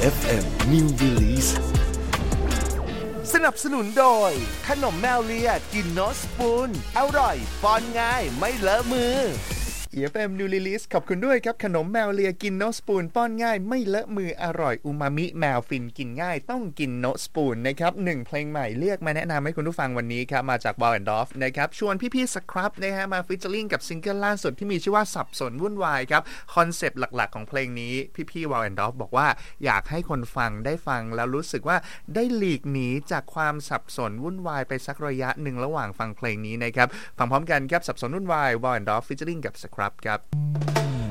FM New Release สนับสนุนโดยขนมแมวเลียกินโนสปูนอร่อยป้อนง่ายไม่เลอะมือ EFM New Release ขอบคุณด้วยครับขนมแมวเลียกินโนสปูนป้อนง่ายไม่เลอะมืออร่อยอูมามิแมวฟินกินง่ายต้องกินโนสปูนนะครับ1เพลงใหม่เลือกมาแนะนำให้คุณผู้ฟังวันนี้ครับมาจาก Wild and Dolph นะครับชวนพี่ๆสครับนะฮะมาฟีเจอริ่งกับซิงเกิลล่าสุดที่มีชื่อว่าสับสนวุ่นวายครับคอนเซปต์หลักๆของเพลงนี้พี่ๆ Wild and Dolph บอกว่าอยากให้คนฟังได้ฟังแล้วรู้สึกว่าได้หลีกหนีจากความสับสนวุ่นวายไปสักระยะหนึ่งระหว่างฟังเพลงนี้นะครับฟังพร้อมกันครับสับสนวุ่นวาย Wild and Dolph ฟีเจอริ่งกับสครับครับ